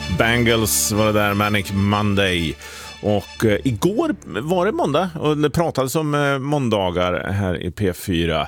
Bangles var det där, Manic Monday. Och igår var det måndag och det pratades om måndagar här i P4.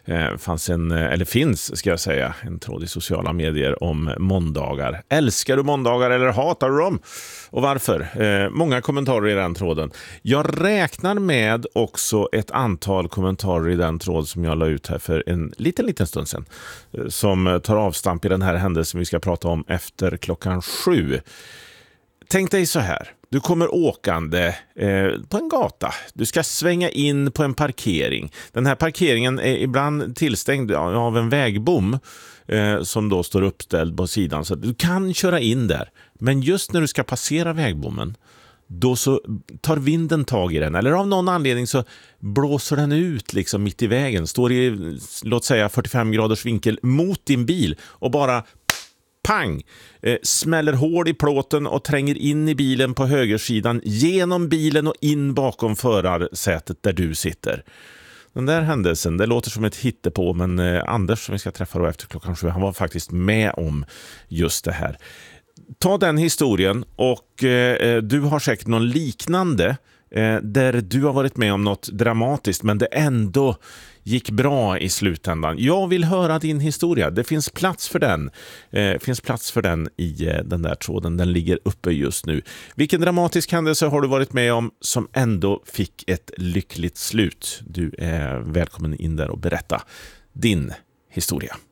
Finns ska jag säga, en tråd i sociala medier om måndagar. Älskar du måndagar eller hatar du dem? Och varför? Många kommentarer i den tråden. Jag räknar med också ett antal kommentarer i den tråd som jag la ut här för en liten stund sedan. Som tar avstamp i den här händelsen vi ska prata om efter 7:00. Tänk dig så här. Du kommer åkande på en gata. Du ska svänga in på en parkering. Den här parkeringen är ibland tillstängd av en vägbom som då står uppställd på sidan. Så du kan köra in där. Men just när du ska passera vägbommen, då så tar vinden tag i den. Eller av någon anledning så blåser den ut liksom mitt i vägen. Står i, låt säga 45 graders vinkel mot din bil och bara pang, smäller hård i plåten och tränger in i bilen på högersidan, genom bilen och in bakom förarsätet där du sitter. Den där händelsen, det låter som ett hittepå, men Anders som vi ska träffa då efter 7:00, han var faktiskt med om just det här. Ta den historien och du har säkert någon liknande där du har varit med om något dramatiskt men det ändå gick bra i slutändan. Jag vill höra din historia. Det finns plats för den. Finns plats för den i den där tråden. Den ligger uppe just nu. Vilken dramatisk händelse har du varit med om som ändå fick ett lyckligt slut? Du är välkommen in där och berätta din historia.